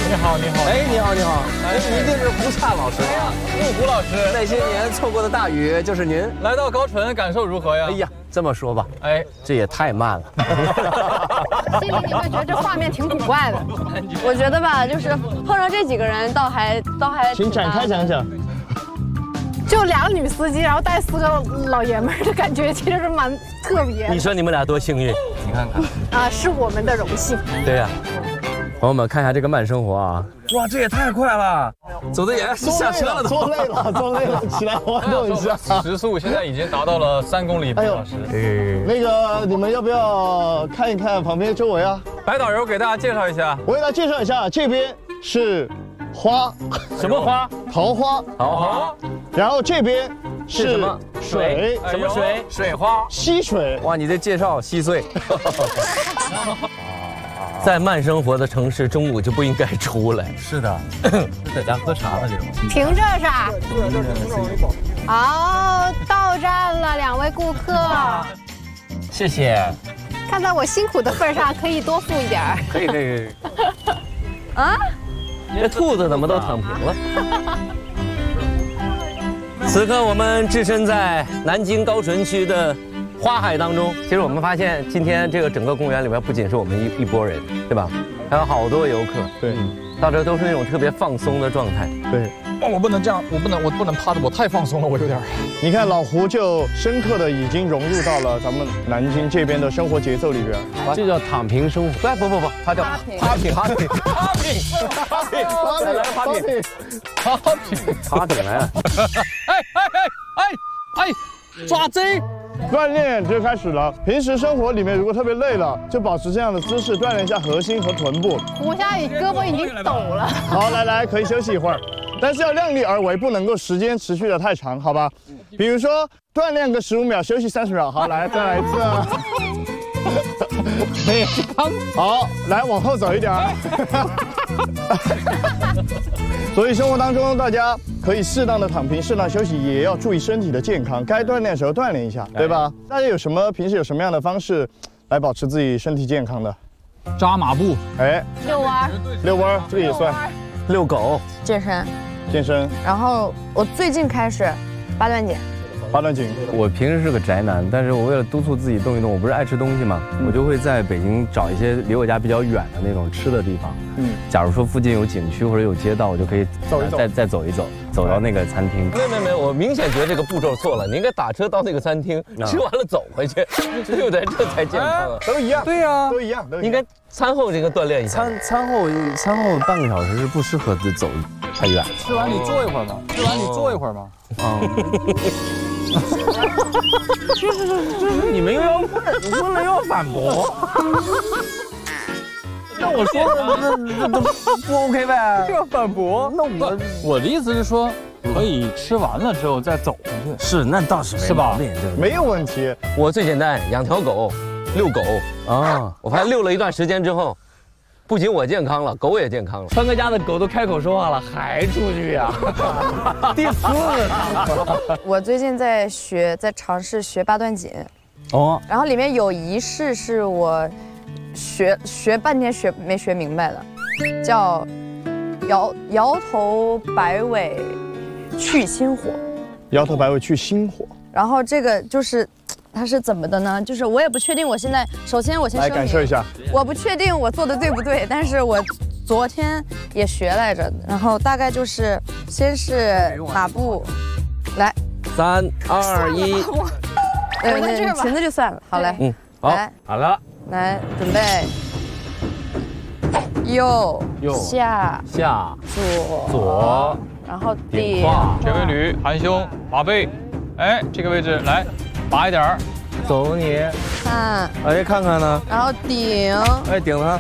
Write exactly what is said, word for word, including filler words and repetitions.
你好，你好。 哎，你好，你好。哎，一定是胡夏老师吧？ 陆胡老师， 那些年错过的大雨就是您。 来到高淳，感受如何呀？ 哎呀，这么说吧， 哎， 这也太慢了。 心里你会觉得这画面挺古怪的。我觉得吧，就是碰上这几个人，倒还倒还。 请展开讲讲。 就两个女司机，然后带四个老爷们儿的感觉，其实是蛮特别的。 你说你们俩多幸运， 你看看。 啊，是我们的荣幸。 对呀。朋友们，看一下这个慢生活啊！哇，这也太快了，走的也下车了都， 坐累了，坐累了，起来活动一下。 时速现在已经达到了三公里每小时。 哎，那个你们要不要看一看旁边周围啊？ 白导游给大家介绍一下， 我给大家介绍一下，这边是花， 什么花？ 桃花， 桃花。 然后这边是什么水？ 什么水？ 水花。 溪水。 哇，你这介绍稀碎。在慢生活的城市，中午就不应该出来。 是的，在家喝茶的这种。 停这是吧？好，到站了，两位顾客。 谢谢。 看在我辛苦的份上，可以多付一点。 可以可以可以。 啊？ 这兔子怎么都躺平了？此刻我们置身在南京高淳区的花海当中。其实我们发现，今天这个整个公园里面不仅是我们一一拨人，对吧？还有好多游客。 对， 到这都是那种特别放松的状态。 对。 哦，我不能这样，我不能，我不能趴着，我太放松了，我有点。 你看老胡就深刻的已经融入到了咱们南京这边的生活节奏里边。 这叫躺平生活。不不不不，它叫趴平趴平趴平趴平趴平来趴平趴平趴平来了。 哎哎哎哎哎，抓贼！ 锻炼就开始了。平时生活里面如果特别累了，就保持这样的姿势，锻炼一下核心和臀部。 胡夏宇胳膊已经抖了。 好，来来，可以休息一会儿，但是要量力而为，不能够时间持续的太长，好吧？比如说锻炼个十五秒，休息三十秒。好，来再来一次。好，来往后走一点。所以生活当中，大家可以适当的躺平，适当休息，也要注意身体的健康。该锻炼的时候锻炼一下，对吧？大家有什么平时有什么样的方式来保持自己身体健康的？ 扎马步， 哎， 遛弯， 遛弯，这个也算。 遛狗， 健身， 健身。 然后我最近开始八段锦。 八段锦。 我平时是个宅男，但是我为了督促自己动一动，我不是爱吃东西嘛，嗯、我就会在北京找一些离我家比较远的那种吃的地方。嗯，假如说附近有景区或者有街道，我就可以走一走，再再走一走，走到那个餐厅。 没没没，我明显觉得这个步骤错了，你应该打车到那个餐厅，吃完了走回去，对不对？这才健康啊。 都一样。 对呀， 都一样，都应该餐后这个锻炼一下。 餐餐后餐后半个小时是不适合走太远。 吃完你坐一会儿嘛，吃完你坐一会儿嘛。 嗯。就是就是你们又要问，问了又要反驳。那我说的那那那不 OK 呗？ 又要反驳？ 那我我的意思是说，可以吃完了之后再走回去。 是，那倒是是吧？ 没有问题。 我最简单，养条狗，遛狗啊。我发现遛了一段时间之后。不仅我健康了，狗也健康了。川哥家的狗都开口说话了，还出去呀？第四趟。 我最近在学，在尝试学八段锦。哦。然后里面有一式是我学学半天学没学明白的，叫摇摇头摆尾去心火。 摇头摆尾去心火。 然后这个就是。它是怎么的呢？就是我也不确定，我现在首先我先来感受一下， 我不确定我做的对不对，但是我昨天也学来着，然后大概就是先是马步，来， 三二一， 呃，那裙子就算了，好嘞， 嗯，好，好了， 来准备，右右下下左左， 然后顶， 绝尾捋，含胸拔背，哎，这个位置来。拔一点儿， 走你看， 哎，看看呢， 然后顶， 哎，顶它。